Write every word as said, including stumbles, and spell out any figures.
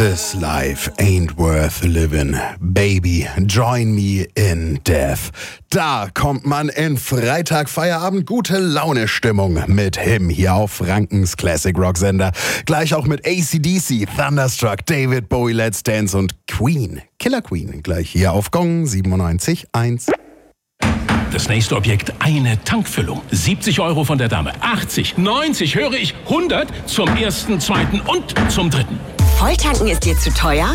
This life ain't worth living. Baby, join me in death. Da kommt man in Freitag Feierabend gute Laune Stimmung mit Him hier auf Frankens Classic Rock Sender. Gleich auch mit A C D C, Thunderstruck, David Bowie, Let's Dance und Queen, Killer Queen. Gleich hier auf Gong siebenundneunzig Komma eins. Das nächste Objekt, eine Tankfüllung. siebzig Euro von der Dame. achtzig, neunzig, höre ich, hundert zum ersten, zweiten und zum dritten. Volltanken ist dir zu teuer?